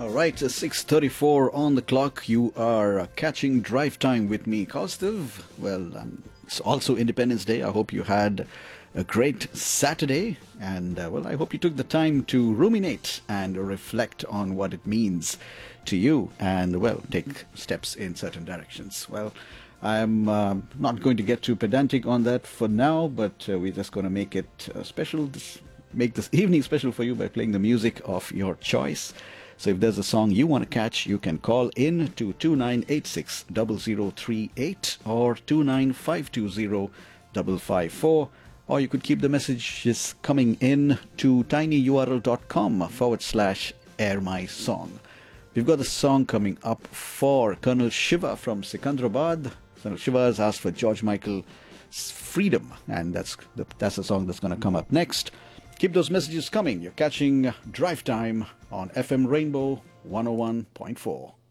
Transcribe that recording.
All right, 6:34 on the clock. You are catching Drive Time with me, Kaustav. Well, it's also Independence Day. I hope you had a great Saturday. And, well, I hope you took the time to ruminate and reflect on what it means to you and, well, take steps in certain directions. Well, I'm not going to get too pedantic on that for now, but we're just going to make it special, make this evening special for you by playing the music of your choice. So if there's a song you want to catch, you can call in to 2986-0038 or 29520-554, or you could keep the messages coming in to tinyurl.com/air my song. We've got a song coming up for Colonel Shiva from Sikandrabad. Colonel Shiva has asked for George Michael's Freedom, and that's the song that's going to come up next. Keep those messages coming. You're catching Drive Time on FM Rainbow 101.4.